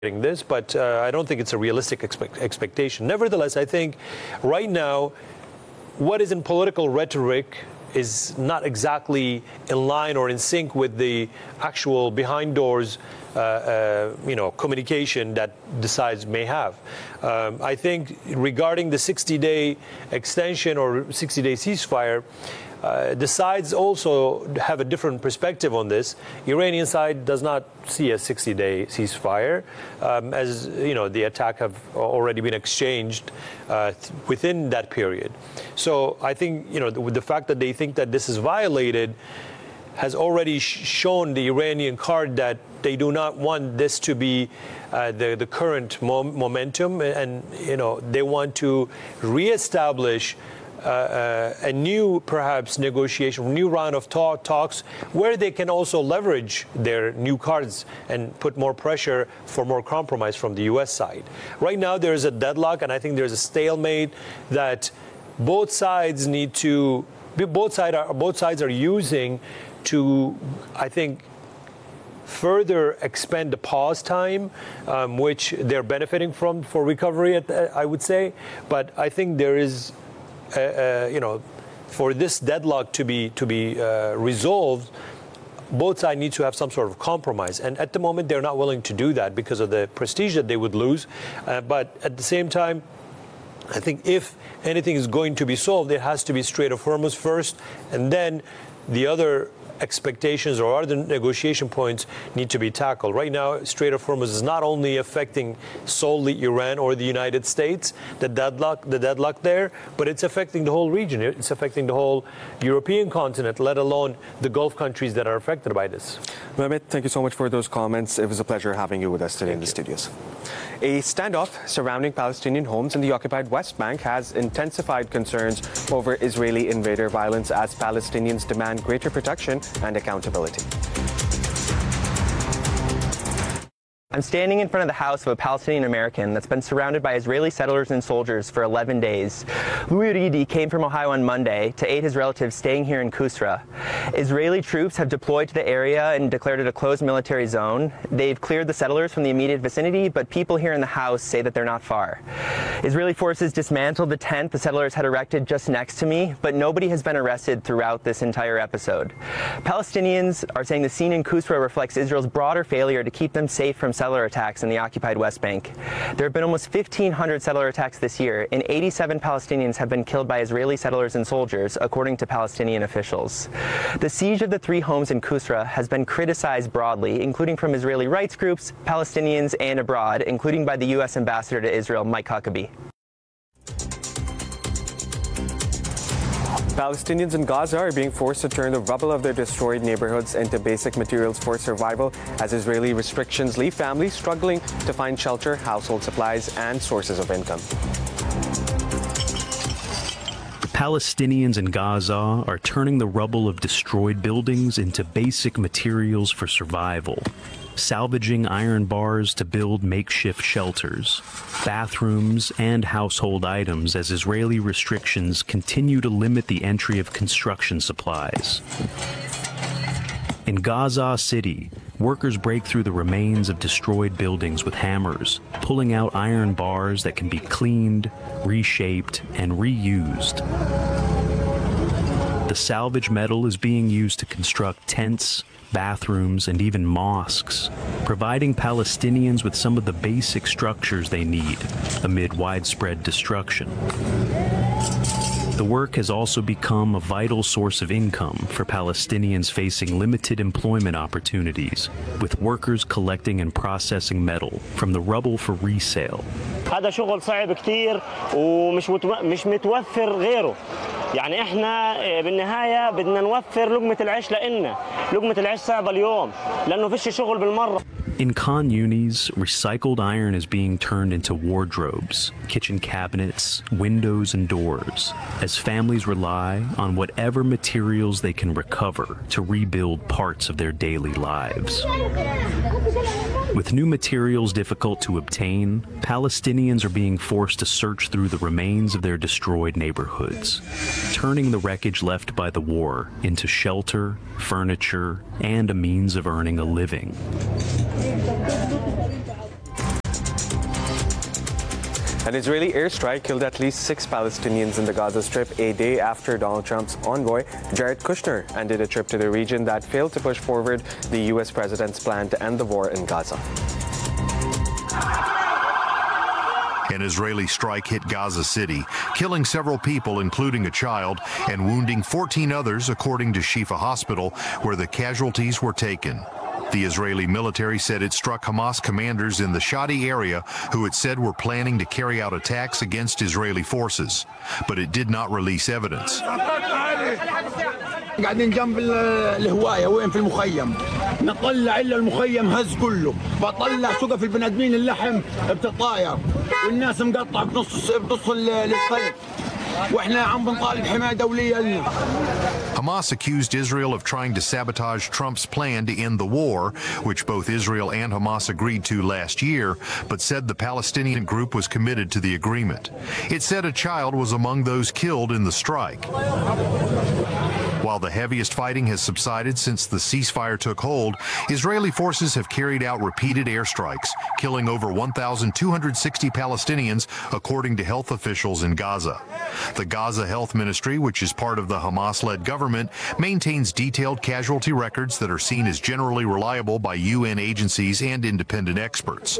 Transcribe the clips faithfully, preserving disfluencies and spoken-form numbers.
this, but uh, I don't think it's a realistic expect expectation. Nevertheless, I think right now, what is in political rhetoric is not exactly in line or in sync with the actual behind doors, uh, uh, you know, communication that the sides may have. Um, I think regarding the sixty day extension or sixty day ceasefire, Uh, the sides also have a different perspective on this. Iranian side does not see a sixty day ceasefire, um, as you know, the attack have already been exchanged uh, within that period. So I think you know the, with the fact that they think that this is violated has already sh shown the Iranian card that they do not want this to be uh, the the current mom momentum, and you know they want to reestablish Uh, uh, a new, perhaps, negotiation, new round of talk, talks where they can also leverage their new cards and put more pressure for more compromise from the U S side. Right now, there is a deadlock, and I think there's a stalemate that both sides need to, both, side are, both sides are using to, I think, further expand the pause time, um, which they're benefiting from for recovery, at, uh, I would say. But I think there is Uh, uh, you know, for this deadlock to be to be uh, resolved, both sides need to have some sort of compromise. And at the moment, they're not willing to do that because of the prestige that they would lose. Uh, but at the same time, I think if anything is going to be solved, it has to be Strait of Hormuz first, and then the other expectations or other negotiation points need to be tackled. Right now, Strait of Hormuz is not only affecting solely Iran or the United States, the deadlock, the deadlock there, but it's affecting the whole region. It's affecting the whole European continent, let alone the Gulf countries that are affected by this. Mehmet, thank you so much for those comments. It was a pleasure having you with us today thank in the you. studios. A standoff surrounding Palestinian homes in the occupied West Bank has intensified concerns over Israeli invader violence as Palestinians demand greater protection and accountability. I'm standing in front of the house of a Palestinian American that's been surrounded by Israeli settlers and soldiers for eleven days. Louis Ridi came from Ohio on Monday to aid his relatives staying here in Kusra. Israeli troops have deployed to the area and declared it a closed military zone. They've cleared the settlers from the immediate vicinity, but people here in the house say that they're not far. Israeli forces dismantled the tent the settlers had erected just next to me, but nobody has been arrested throughout this entire episode. Palestinians are saying the scene in Kusra reflects Israel's broader failure to keep them safe from settler attacks in the occupied West Bank. There have been almost fifteen hundred settler attacks this year, and eighty-seven Palestinians have been killed by Israeli settlers and soldiers, according to Palestinian officials. The siege of the three homes in Kusra has been criticized broadly, including from Israeli rights groups, Palestinians, and abroad, including by the U S ambassador to Israel, Mike Huckabee. Palestinians in Gaza are being forced to turn the rubble of their destroyed neighborhoods into basic materials for survival as Israeli restrictions leave families struggling to find shelter, household supplies, and sources of income. Palestinians in Gaza are turning the rubble of destroyed buildings into basic materials for survival, salvaging iron bars to build makeshift shelters, bathrooms, and household items as Israeli restrictions continue to limit the entry of construction supplies. In Gaza City, workers break through the remains of destroyed buildings with hammers, pulling out iron bars that can be cleaned, reshaped, and reused. The salvage metal is being used to construct tents, bathrooms, and even mosques, providing Palestinians with some of the basic structures they need amid widespread destruction. The work has also become a vital source of income for Palestinians facing limited employment opportunities, with workers collecting and processing metal from the rubble for resale. هذا شغل صعب كتير ومش مش متوفر غيره. يعني احنا بالنهاية بدنا نوفر لقمة العيش لإلنا. لقمة العيش صعبة اليوم لأنه فيش شغل بالمرة. In Khan Yunis, recycled iron is being turned into wardrobes, kitchen cabinets, windows, and doors, as families rely on whatever materials they can recover to rebuild parts of their daily lives. With new materials difficult to obtain, Palestinians are being forced to search through the remains of their destroyed neighborhoods, turning the wreckage left by the war into shelter, furniture, and a means of earning a living. An Israeli airstrike killed at least six Palestinians in the Gaza Strip a day after Donald Trump's envoy, Jared Kushner, ended a trip to the region that failed to push forward the U S president's plan to end the war in Gaza. An Israeli strike hit Gaza City, killing several people, including a child, and wounding fourteen others, according to Shifa Hospital, where the casualties were taken. The Israeli military said it struck Hamas commanders in the Shadi area who it said were planning to carry out attacks against Israeli forces, but it did not release evidence. قاعدين جنب الهوايه وين في المخيم نطلع الا المخيم هز كله بطلع سقف البني ادمين اللحم بتطاير والناس مقطعه بنص بنص الطريق واحنا عم بنطالب حمايه دوليه لنا. Hamas accused Israel of trying to sabotage Trump's plan to end the war, which both Israel and Hamas agreed to last year, but said the Palestinian group was committed to the agreement. It said a child was among those killed in the strike. While the heaviest fighting has subsided since the ceasefire took hold, Israeli forces have carried out repeated airstrikes, killing over one thousand two hundred sixty Palestinians, according to health officials in Gaza. The Gaza Health Ministry, which is part of the Hamas-led government, maintains detailed casualty records that are seen as generally reliable by U N agencies and independent experts.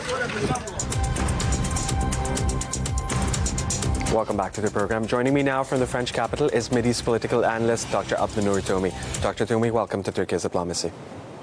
Welcome back to the program. Joining me now from the French capital is Mideast political analyst Doctor Abdunnoor Toumi. Doctor Toumi, welcome to Turkey's Diplomacy.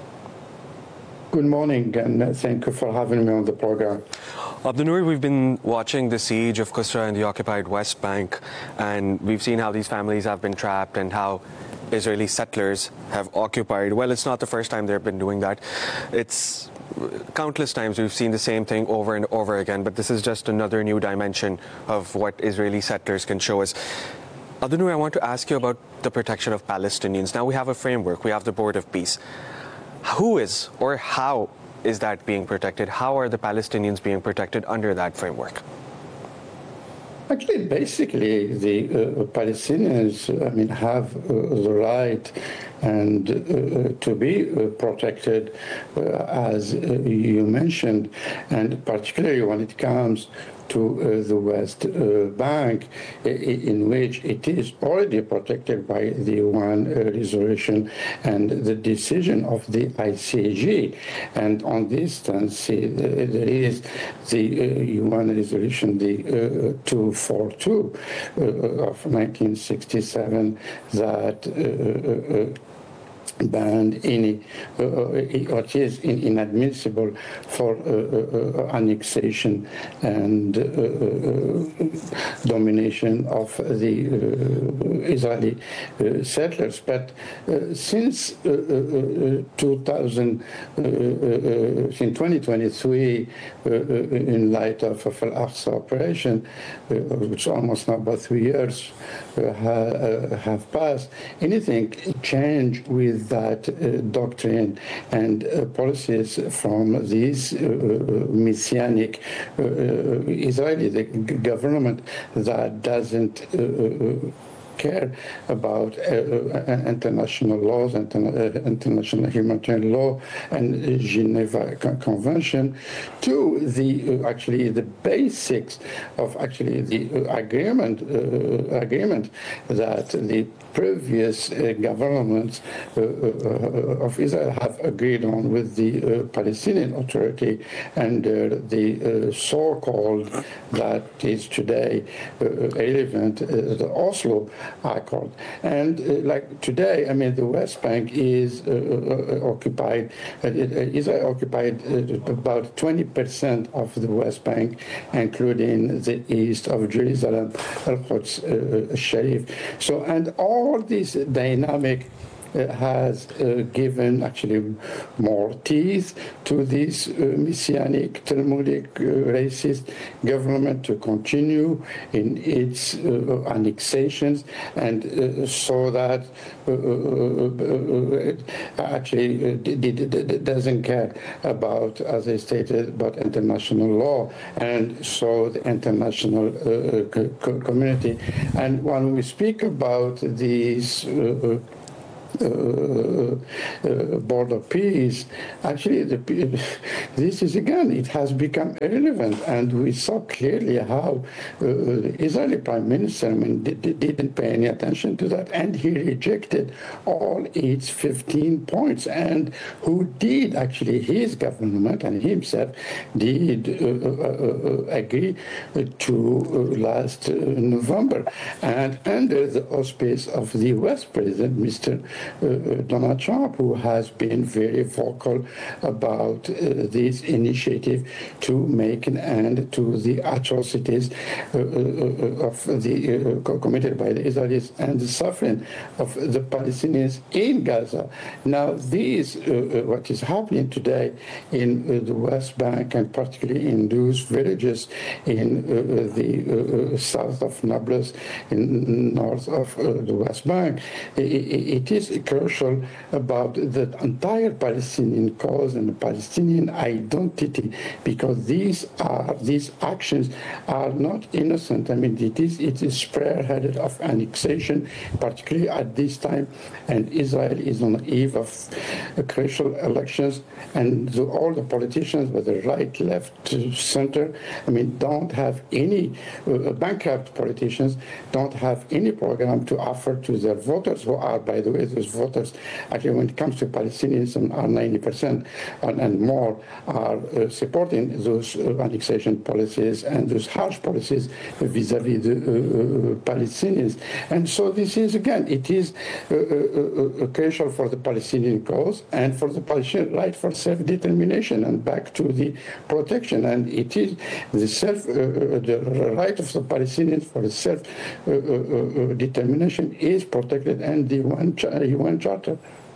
Good morning, and thank you for having me on the program. Abdunnoor, we've been watching the siege of Qusra and the occupied West Bank, and we've seen how these families have been trapped and how Israeli settlers have occupied. Well, it's not the first time they've been doing that. It's countless times we've seen the same thing over and over again, but this is just another new dimension of what Israeli settlers can show us. Abdunnoor, I want to ask you about the protection of Palestinians. Now we have a framework, we have the Board of Peace. Who is or how is that being protected? How are the Palestinians being protected under that framework? Actually, basically, the uh, Palestinians, I mean, have uh, the right and uh, to be uh, protected, uh, as uh, you mentioned, and particularly when it comes to uh, the West uh, Bank, in which it is already protected by the U N uh, resolution and the decision of the I C G. And on this stance, there is the uh, U N resolution, the uh, two forty-two uh, of nineteen sixty-seven, that uh, uh, banned any, uh, what is inadmissible for uh, uh, annexation and uh, uh, domination of the uh, Israeli uh, settlers. But uh, since uh, uh, two thousand, uh, uh, in twenty twenty-three, uh, in light of, of Al-Aqsa operation, uh, which almost now about three years uh, ha, uh, have passed, anything changed with that uh, doctrine and uh, policies from these uh, messianic uh, Israeli the government that doesn't uh, care about uh, international laws, interna- uh, international humanitarian law, and Geneva Convention, to the uh, actually the basics of actually the agreement uh, agreement that the previous uh, governments uh, uh, of Israel have agreed on with the uh, Palestinian Authority under the uh, so-called, that is today uh, relevant, uh, the Oslo Accord. And uh, like today, I mean, the West Bank is uh, uh, occupied, uh, Israel occupied uh, about twenty percent of the West Bank, including the east of Jerusalem, Al-Quds uh, Sharif. So, and all All this dynamic uh, has uh, given actually more teeth to this uh, messianic, Talmudic, uh, racist government to continue in its uh, annexations, and uh, so that uh, uh, uh, actually uh, d- d- d- doesn't care about, as I stated, about international law, and so the international uh, co- community. And when we speak about these uh, uh, Board of Peace, actually, the, this is again, it has become irrelevant, and we saw clearly how uh, the Israeli Prime Minister, I mean, did, didn't pay any attention to that, and he rejected all its fifteen points, and who did actually, his government and himself did uh, uh, uh, agree to uh, last uh, November, and under the auspice of the U S President, Mister Uh, Donald Trump, who has been very vocal about uh, this initiative to make an end to the atrocities uh, uh, of the uh, committed by the Israelis and the suffering of the Palestinians in Gaza. Now, these uh, what is happening today in uh, the West Bank, and particularly in those villages in uh, the uh, south of Nablus, in north of uh, the West Bank, it, it is crucial about the entire Palestinian cause and the Palestinian identity, because these are these actions are not innocent. I mean, it is it is spearheaded of annexation, particularly at this time, and Israel is on the eve of uh, crucial elections, and the, all the politicians, whether right, left, center, I mean, don't have any uh, bankrupt politicians don't have any program to offer to their voters, who are, by the way, those voters, actually, when it comes to Palestinians, are ninety percent and, and more are uh, supporting those uh, annexation policies and those harsh policies vis-a-vis the uh, uh, Palestinians. And so this is, again, it is uh, uh, uh, crucial for the Palestinian cause and for the Palestinian right for self-determination and back to the protection. And it is the self, uh, the right of the Palestinians for self-determination uh, uh, is protected, and the U N Charter.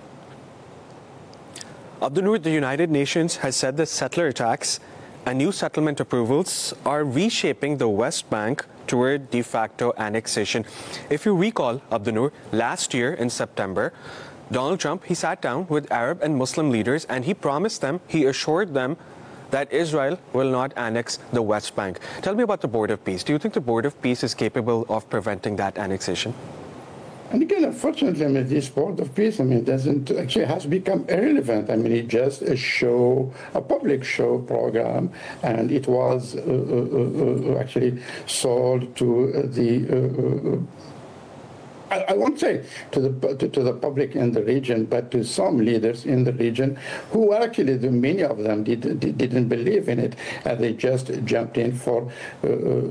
Abdul Noor, the United Nations has said that settler attacks and new settlement approvals are reshaping the West Bank toward de facto annexation. If you recall, Abdul Noor, last year in September, Donald Trump, he sat down with Arab and Muslim leaders and he promised them, he assured them that Israel will not annex the West Bank. Tell me about the Board of Peace. Do you think the Board of Peace is capable of preventing that annexation? And again, unfortunately, I mean, this Board of Peace, I mean, doesn't actually has become irrelevant. I mean, it's just a show, a public show program, and it was uh, uh, uh, actually sold to the. Uh, I, I won't say to the to, to the public in the region, but to some leaders in the region who actually, the, many of them did, did, didn't believe in it, and they just jumped in for uh,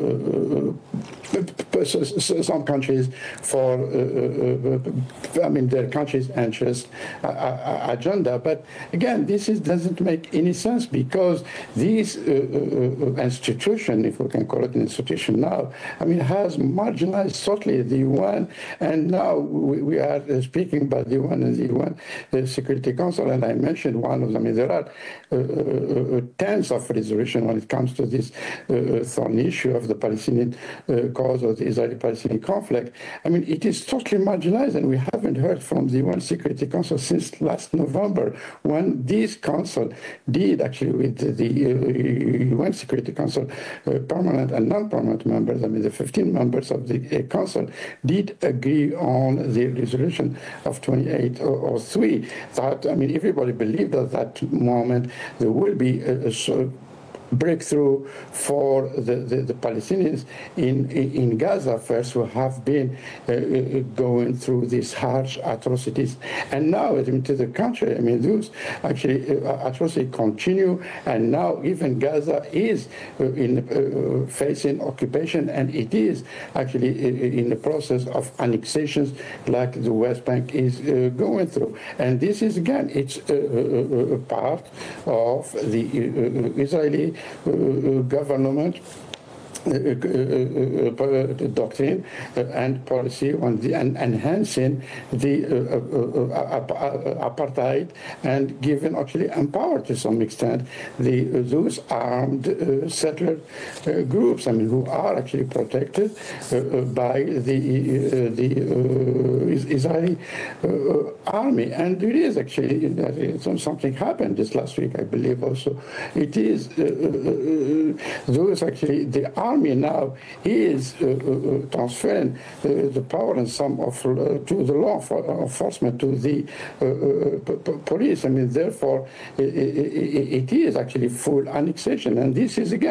uh, some countries for, uh, uh, I mean, their country's interest uh, uh, agenda. But again, this is, doesn't make any sense, because this uh, uh, institution, if we can call it an institution now, I mean, has marginalized totally the U N. And now we, we are speaking about the U N and the U N the Security Council, and I mentioned one of them. There are uh, uh, tens of resolutions when it comes to this uh, thorny issue of the Palestinian uh, cause of the Israeli-Palestinian conflict. I mean, it is totally marginalized, and we haven't heard from the U N Security Council since last November, when this council did actually, with the, the uh, U N Security Council uh, permanent and non-permanent members, I mean, the fifteen members of the uh, council did agree on the resolution of twenty-eight oh three. That, I mean, everybody believed at that moment there will be a, a breakthrough for the, the, the Palestinians in, in Gaza first, who have been uh, going through these harsh atrocities. And now, I mean, to the contrary, I mean, those actually uh, atrocities continue, and now even Gaza is uh, in uh, facing occupation, and it is actually in the process of annexations like the West Bank is uh, going through. And this is, again, it's a, a, a part of the uh, Israeli Uh, government Uh, uh, uh, uh, doctrine uh, and policy on the and enhancing the uh, uh, uh, apartheid, and giving actually empower to some extent the uh, those armed uh, settler uh, groups. I mean, who are actually protected uh, uh, by the uh, the uh, Israeli uh, army. And there is actually uh, something happened this last week, I believe. Also, it is uh, uh, those actually, the army now is uh, uh, transferring uh, the power and some of uh, to the law enforcement, to the uh, uh, p- police. I mean, therefore, it, it, it is actually full annexation, and this is again.